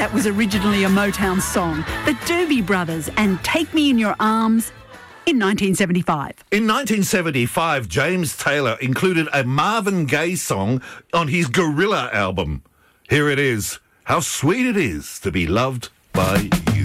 that was originally a Motown song. The Doobie Brothers and Take Me in Your Arms in 1975. In 1975, James Taylor included a Marvin Gaye song on his Gorilla album. Here it is, How Sweet It Is to Be Loved by You.